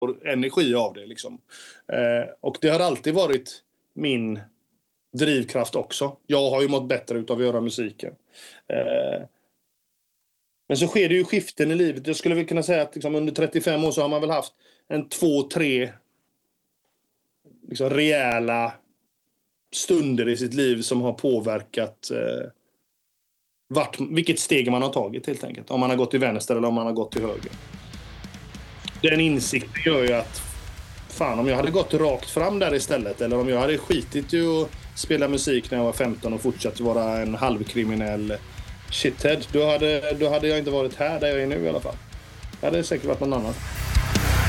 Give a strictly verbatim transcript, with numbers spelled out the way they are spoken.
energi av det liksom. Eh, och det har alltid varit min drivkraft också. Jag har ju mått bättre ut av att göra musiken. Eh, men så sker det ju skiften i livet. Jag skulle väl kunna säga att liksom, under trettiofem år så har man väl haft en två, tre liksom, rejäla stunder i sitt liv som har påverkat eh, vart, vilket steg man har tagit helt enkelt. Om man har gått till vänster eller om man har gått till höger. Den insikten gör ju att fan, om jag hade gått rakt fram där istället, eller om jag hade skitit ju att spela musik när jag var femton och fortsatt vara en halvkriminell shithead, då hade, då hade jag inte varit här där jag är nu i alla fall. Det hade säkert varit någon annan.